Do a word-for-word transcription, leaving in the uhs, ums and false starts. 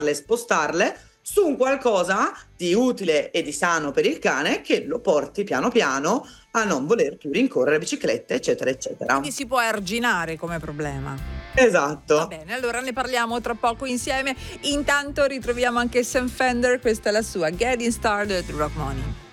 spostarle su un qualcosa di utile e di sano per il cane che lo porti piano piano a non voler più rincorrere biciclette, eccetera, eccetera. Quindi si può arginare come problema. Esatto. Va bene, allora ne parliamo tra poco insieme. Intanto ritroviamo anche Sam Fender, questa è la sua Getting Started Rock Money.